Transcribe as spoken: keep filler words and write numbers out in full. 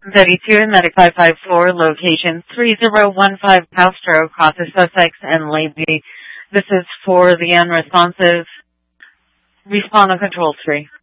thirty-two Medic five five four, location three zero one five Castro, Crossing Sussex and Lady. This is for the unresponsive. Respond on control three.